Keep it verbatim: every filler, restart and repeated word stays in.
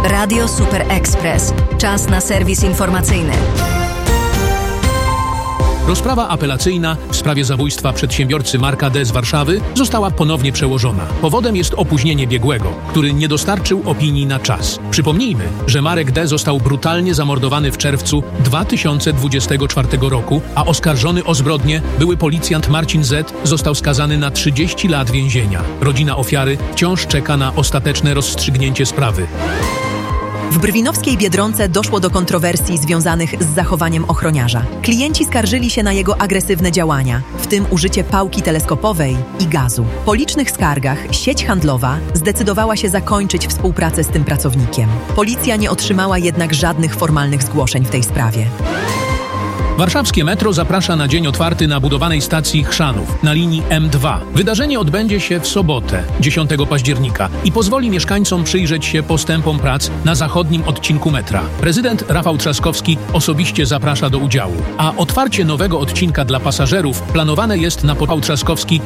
Radio Super Express. Czas na serwis informacyjny. Rozprawa apelacyjna w sprawie zabójstwa przedsiębiorcy Marka D. z Warszawy została ponownie przełożona. Powodem jest opóźnienie biegłego, który nie dostarczył opinii na czas. Przypomnijmy, że Marek D. został brutalnie zamordowany w czerwcu dwa tysiące dwudziestego czwartego roku, a oskarżony o zbrodnię były policjant Marcin Z. został skazany na trzydzieści lat więzienia. Rodzina ofiary wciąż czeka na ostateczne rozstrzygnięcie sprawy. W brwinowskiej Biedronce doszło do kontrowersji związanych z zachowaniem ochroniarza. Klienci skarżyli się na jego agresywne działania, w tym użycie pałki teleskopowej i gazu. Po licznych skargach sieć handlowa zdecydowała się zakończyć współpracę z tym pracownikiem. Policja nie otrzymała jednak żadnych formalnych zgłoszeń w tej sprawie. Warszawskie metro zaprasza na dzień otwarty na budowanej stacji Chrzanów na linii M dwa. Wydarzenie odbędzie się w sobotę, dziesiątego października i pozwoli mieszkańcom przyjrzeć się postępom prac na zachodnim odcinku metra. Prezydent Rafał Trzaskowski osobiście zaprasza do udziału, a otwarcie nowego odcinka dla pasażerów planowane jest na Rafał Trzaskowski